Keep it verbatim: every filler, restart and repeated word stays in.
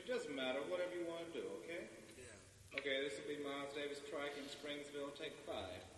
It doesn't matter. Whatever you want to do, okay? Yeah. Okay, this will be Miles Davis Trike in Springsville. Take five.